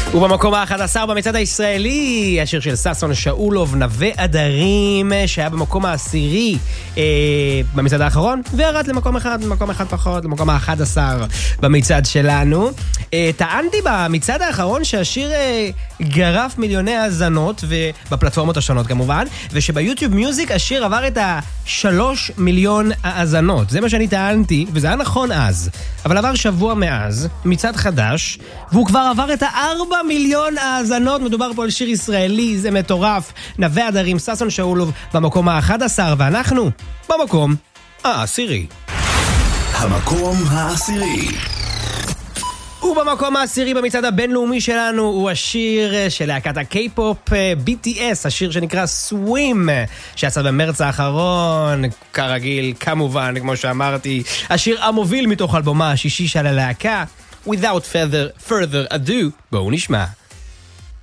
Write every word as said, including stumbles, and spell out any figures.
ובמקום ה-אחד עשר במצעד הישראלי, השיר של ששון שאולוב, נווה עדרים, שהיה במקום העשירי אה, במצעד האחרון, וירד למקום אחד, למקום אחד פחות, למקום ה-אחד עשר במצעד שלנו. אה, טענתי במצעד האחרון שהשיר אה, גרף מיליוני האזנות, ובפלטפורמות השונות כמובן, ושביוטיוב מיוזיק השיר עבר את השלוש מיליון האזנות. זה מה שאני טענתי, וזה היה נכון אז. אבל עבר שבוע מאז, מצעד חדש, והוא כבר עבר את הארבע מיליון האזנות. מדובר פה על שיר ישראלי, זה מטורף. נווה עדרים, ששון שאולוב במקום ה-אחד עשר, ואנחנו במקום העשירי. המקום העשירי. ובמקום העשירי במצעד הבינלאומי שלנו הוא השיר של להקת הקיי-פופ בי טי אס, השיר שנקרא סווים, שיצא במרץ האחרון, כרגיל, כמובן, כמו שאמרתי, השיר המוביל מתוך אלבומה השישי של הלהקה. Without further, further ado, בואו נשמע.